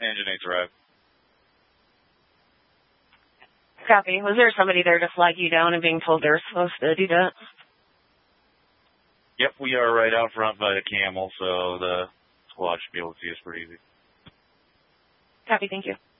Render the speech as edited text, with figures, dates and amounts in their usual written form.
Engine 8 drive. Copy. Was there somebody there to flag you down and being told they're supposed to do that? Yep, we are right out front by the camel, so the squad should be able to see us pretty easy. Copy, thank you.